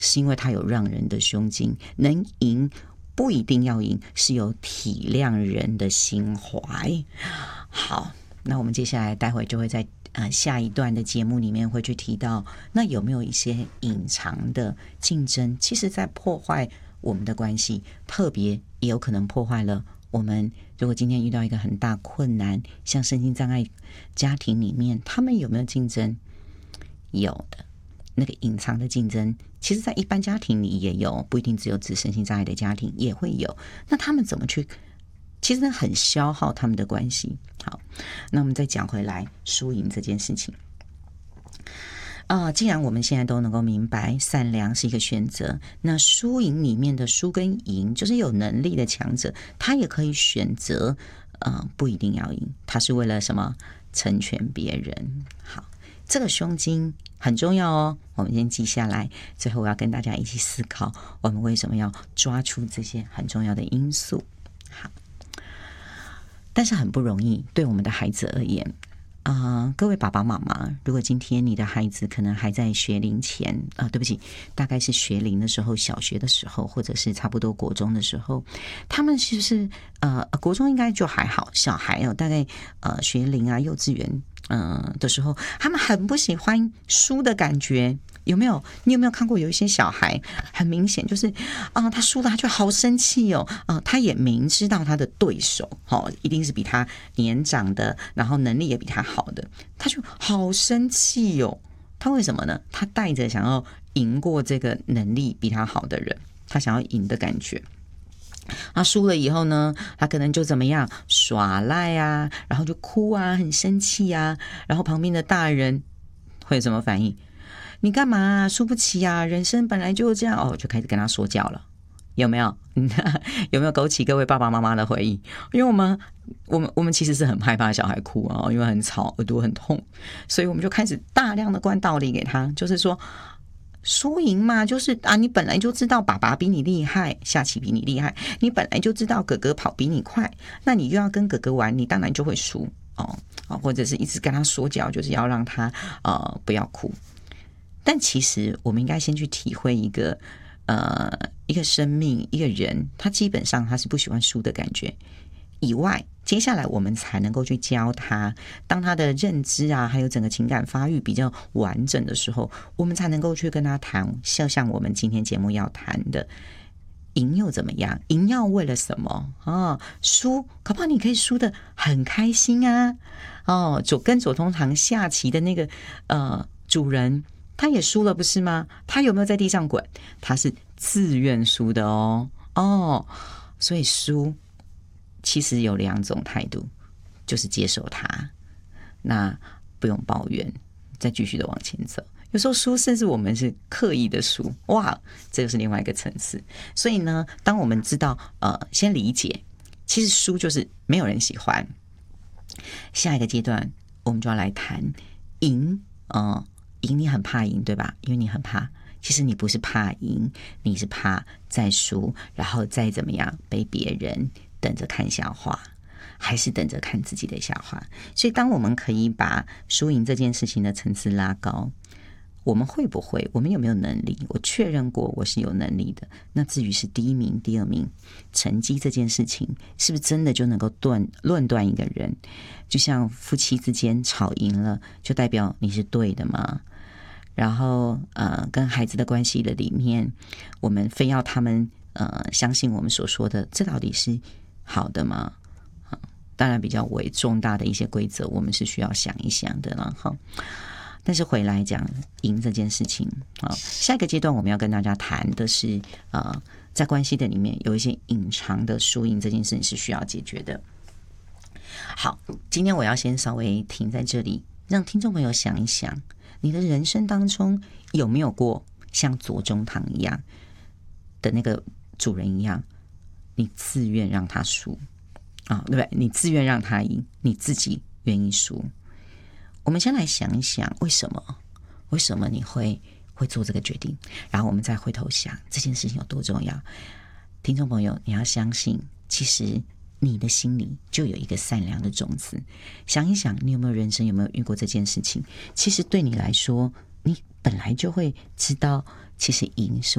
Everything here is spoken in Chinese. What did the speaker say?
是因为他有让人的胸襟，能赢不一定要赢，是有体谅人的心怀。好，那我们接下来待会就会在下一段的节目里面会去提到，那有没有一些隐藏的竞争，其实在破坏我们的关系，特别也有可能破坏了我们。如果今天遇到一个很大困难，像身心障碍家庭里面，他们有没有竞争？有的，那个隐藏的竞争，其实在一般家庭里也有，不一定只有指身心障碍的家庭也会有。那他们怎么去？其实很消耗他们的关系。好，那我们再讲回来输赢这件事情。既然我们现在都能够明白善良是一个选择，那输赢里面的输跟赢，就是有能力的强者，他也可以选择不一定要赢，他是为了什么？成全别人。好，这个胸襟很重要哦，我们先记下来。最后我要跟大家一起思考，我们为什么要抓出这些很重要的因素。好，但是很不容易，对我们的孩子而言。各位爸爸妈妈，如果今天你的孩子可能还在学龄前对不起，大概是学龄的时候，小学的时候，或者是差不多国中的时候，他们是不是国中应该就还好，小孩大概学龄啊幼稚园的时候，他们很不喜欢输的感觉。有没有？你有没有看过有一些小孩很明显就是他输了他就好生气哦，他也明知道他的对手一定是比他年长的，然后能力也比他好的，他就好生气哦。他为什么呢？他带着想要赢过这个能力比他好的人，他想要赢的感觉。他输了以后呢，他可能就怎么样耍赖啊，然后就哭啊，很生气啊，然后旁边的大人会有什么反应？你干嘛输不起啊？人生本来就这样就开始跟他说教了，有没有？有没有勾起各位爸爸妈妈的回忆？因为我们其实是很害怕小孩哭因为很吵，耳朵很痛，所以我们就开始大量的灌道理给他，就是说输赢嘛，就是你本来就知道爸爸比你厉害，下棋比你厉害，你本来就知道哥哥跑比你快，那你又要跟哥哥玩，你当然就会输或者是一直跟他说教，就是要让他不要哭。但其实我们应该先去体会一个生命，一个人，他基本上他是不喜欢输的感觉以外，接下来我们才能够去教他，当他的认知还有整个情感发育比较完整的时候，我们才能够去跟他谈，像我们今天节目要谈的，赢又怎么样？赢要为了什么输搞不好你可以输得很开心跟左宗棠下棋的那个主人，他也输了不是吗？他有没有在地上滚？他是自愿输的所以输其实有两种态度，就是接受它，那不用抱怨，再继续的往前走。有时候输甚至我们是刻意的输，哇，这个是另外一个层次。所以呢，当我们知道先理解，其实输就是没有人喜欢。下一个阶段我们就要来谈赢赢你很怕赢对吧？因为你很怕，其实你不是怕赢，你是怕再输，然后再怎么样被别人等着看笑话，还是等着看自己的笑话。所以当我们可以把输赢这件事情的层次拉高，我们会不会，我们有没有能力，我确认过我是有能力的，那至于是第一名第二名，成绩这件事情是不是真的就能够论断一个人？就像夫妻之间吵赢了就代表你是对的吗？然后跟孩子的关系的里面，我们非要他们相信我们所说的，这到底是好的吗？当然比较为重大的一些规则我们是需要想一想的了但是回来讲赢这件事情下一个阶段我们要跟大家谈的是在关系的里面有一些隐藏的输赢这件事情是需要解决的。好，今天我要先稍微停在这里，让听众朋友想一想，你的人生当中有没有过像左宗棠一样的那个主人一样，你自愿让他输对不对？你自愿让他赢，你自己愿意输。我们先来想一想为什么你会做这个决定，然后我们再回头想这件事情有多重要。听众朋友，你要相信，其实你的心里就有一个善良的种子。想一想，你有没有人生有没有遇过这件事情？其实对你来说，你本来就会知道，其实赢是